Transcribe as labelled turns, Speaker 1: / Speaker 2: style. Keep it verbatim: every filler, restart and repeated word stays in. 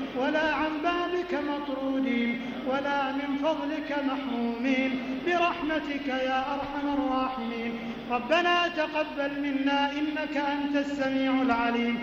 Speaker 1: ولا عن بابك مطرودين ولا من فضلك محرومين برحمتك يا أرحم الراحمين. ربنا تقبل منا إنك أنت السميع العليم